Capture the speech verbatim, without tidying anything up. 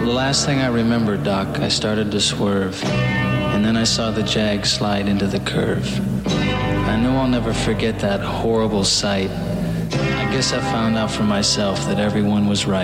The last thing I remember, Doc, I started to swerve, and then I saw the Jag slide into the curve. I know I'll never forget that horrible sight. I guess I found out for myself that everyone was right.